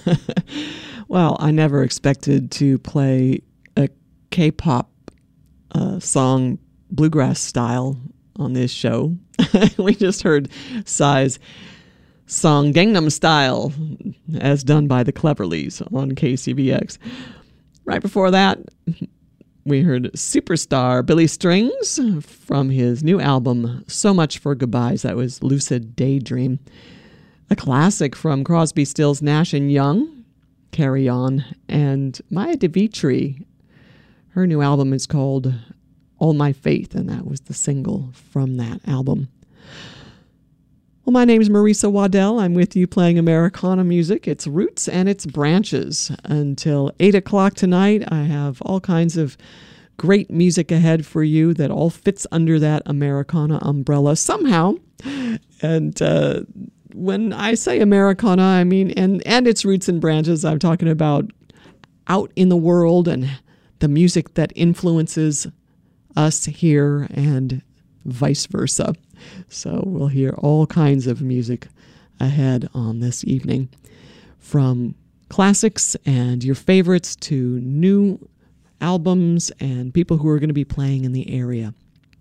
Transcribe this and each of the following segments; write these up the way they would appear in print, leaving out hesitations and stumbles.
Well, I never expected to play a K-pop song bluegrass style on this show. We just heard Psy's song Gangnam Style, as done by the Cleverleys on KCBX. Right before that, we heard superstar Billy Strings from his new album, So Much for Goodbyes. That was Lucid Daydream. A classic from Crosby, Stills, Nash & Young, Carry On. And Maya DeVitri, her new album is called All My Faith, and that was the single from that album. Well, my name is Marisa Waddell. I'm with you playing Americana music, its roots and its branches. Until 8 o'clock tonight, I have all kinds of great music ahead for you that all fits under that Americana umbrella somehow. And when I say Americana, I mean, and its roots and branches, I'm talking about out in the world and the music that influences us here and vice versa. So we'll hear all kinds of music ahead on this evening, from classics and your favorites to new albums and people who are going to be playing in the area.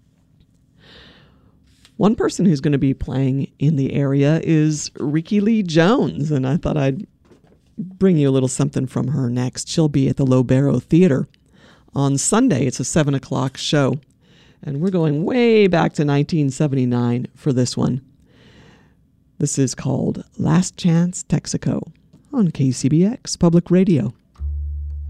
One person who's going to be playing in the area is Rickie Lee Jones, and I thought I'd bring you a little something from her next. She'll be at the Lobero Theater on Sunday. It's a 7 o'clock show. And we're going way back to 1979 for this one. This is called Last Chance Texaco on KCBX Public Radio.